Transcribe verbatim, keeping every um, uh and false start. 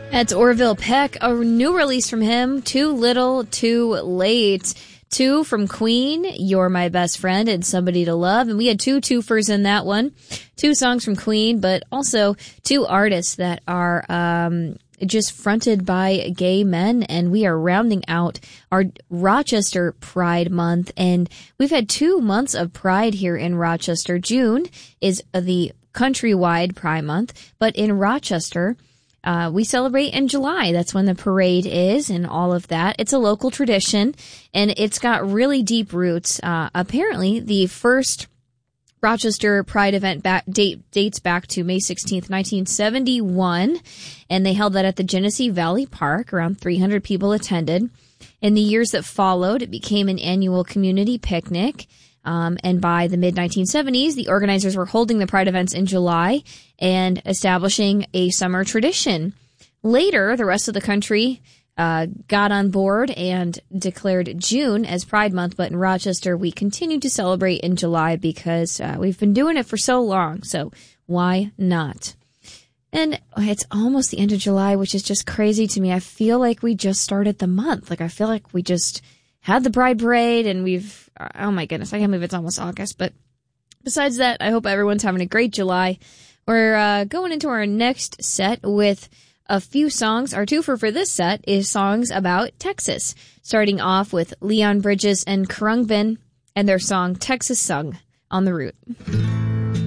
That's Orville Peck, a new release from him, Too Little, Too Late. Two from Queen, You're My Best Friend, and Somebody to Love. And we had two twofers in that one. Two songs from Queen, but also two artists that are um just fronted by gay men. And we are rounding out our Rochester Pride Month. And we've had two months of Pride here in Rochester. June is the countrywide Pride Month, but in Rochester, Uh, we celebrate in July. That's when the parade is and all of that. It's a local tradition, and it's got really deep roots. Uh, apparently, the first Rochester Pride event back, date, dates back to May sixteenth, nineteen seventy-one, and they held that at the Genesee Valley Park. Around three hundred people attended. In the years that followed, it became an annual community picnic. Um, and by the mid nineteen seventies, the organizers were holding the Pride events in July and establishing a summer tradition. Later, the rest of the country uh, got on board and declared June as Pride Month. But in Rochester, we continue to celebrate in July because uh, we've been doing it for so long. So why not? And it's almost the end of July, which is just crazy to me. I feel like we just started the month. Like, I feel like we just had the Pride Parade and we've, oh my goodness, I can't believe it's almost August. But besides that, I hope everyone's having a great July. We're uh, going into our next set with a few songs. Our twofer for this set is songs about Texas, starting off with Leon Bridges and Khruangbin and their song Texas Sung on the Route.